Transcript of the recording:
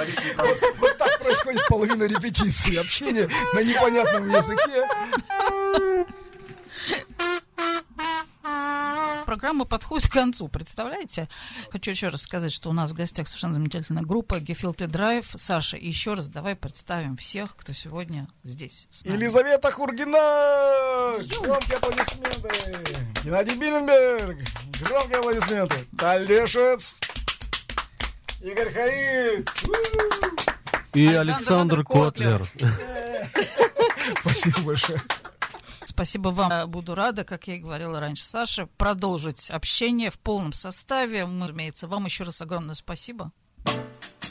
Вот так происходит половина репетиции, общение на непонятном языке. Программа подходит к концу, представляете? Хочу еще раз сказать, что у нас в гостях совершенно замечательная группа Gefilte Drive. Саша, еще раз давай представим всех, кто сегодня здесь с нами. Елизавета Хургина! Громкие аплодисменты! Геннадий Биленберг! Громкие аплодисменты! Талешец! Игорь Хаид! И Александр Котлер. Спасибо большое. Спасибо вам. Буду рада, как я и говорила раньше, Саша, продолжить общение в полном составе. Разумеется, вам еще раз огромное спасибо.